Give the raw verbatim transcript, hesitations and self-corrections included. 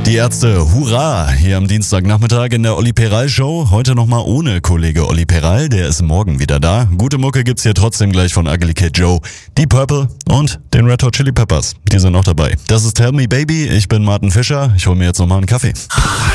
Die Ärzte, hurra! Hier am Dienstagnachmittag in der Olli Peral Show. Heute nochmal ohne Kollege Olli Peral, der ist morgen wieder da. Gute Mucke gibt's hier trotzdem gleich von Ugly Kid Joe, Deep Purple und den Red Hot Chili Peppers. Die sind noch dabei. Das ist Tell Me Baby, ich bin Martin Fischer. Ich hole mir jetzt nochmal einen Kaffee.